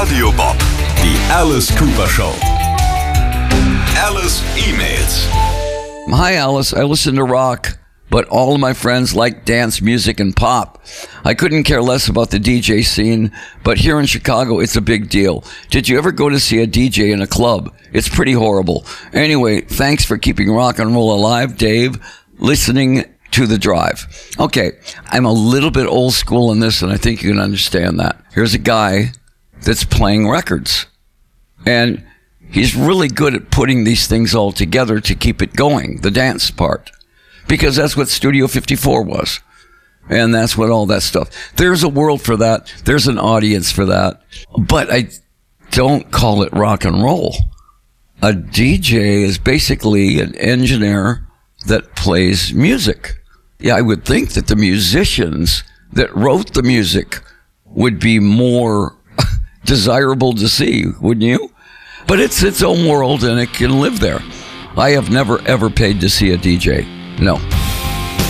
Radio Bob. Die Alice Cooper Show. Alice emails. Hi, Alice. I listen to rock, but all of my friends like dance music and pop. I couldn't care less about the DJ scene, but here in Chicago, it's a big deal. Did you ever go to see a DJ in a club? It's pretty horrible. Anyway, thanks for keeping rock and roll alive, Dave. Listening to The Drive. Okay, I'm a little bit old school in this, and I think you can understand that. Here's a guy that's playing records, and he's really good at putting these things all together to keep it going, the dance part, because that's what Studio 54 was, and that's what all that stuff. There's a world for that. There's an audience for that, but I don't call it rock and roll. A DJ is basically an engineer that plays music. Yeah, I would think that the musicians that wrote the music would be more desirable to see, wouldn't you? But it's its own world and it can live there. I have never ever paid to see a DJ. No.